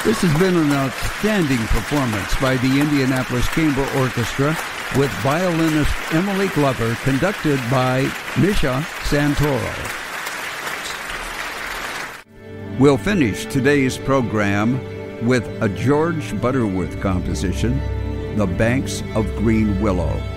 This has been an outstanding performance by the Indianapolis Chamber Orchestra with violinist Emily Glover, conducted by Misha Santoro. We'll finish today's program with a George Butterworth composition, The Banks of Green Willow.